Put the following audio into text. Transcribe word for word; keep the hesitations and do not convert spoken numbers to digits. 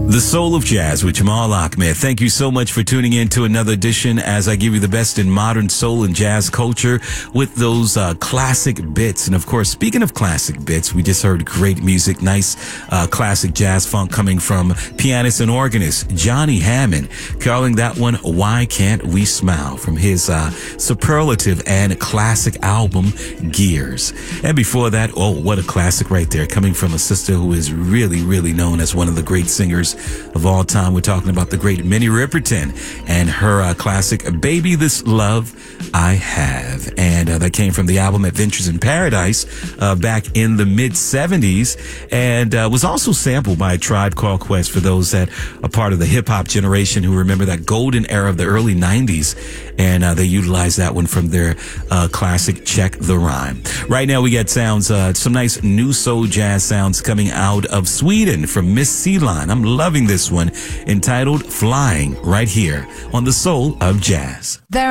The Soul of Jazz with Jamal Ahmed. Thank you so much for tuning in to another edition as I give you the best in modern soul and jazz culture with those uh, classic bits. And of course, speaking of classic bits, we just heard great music, nice uh, classic jazz funk coming from pianist and organist Johnny Hammond, calling that one Why Can't We Smile from his uh, superlative and classic album Gears. And before that, oh, what a classic right there, coming from a sister who is really, really known as one of the great singers of all time. We're talking about the great Minnie Riperton and her uh, classic Baby This Love I Have. And uh, that came from the album Adventures in Paradise uh, back in the mid seventies, and uh, was also sampled by a Tribe Called Quest for those that are part of the hip-hop generation who remember that golden era of the early nineties. And uh, they utilized that one from their uh, classic Check the Rhyme. Right now we got sounds, uh, some nice new soul jazz sounds coming out of Sweden from Miss Celine. I'm loving this one, entitled Flying, right here on The Soul of Jazz. There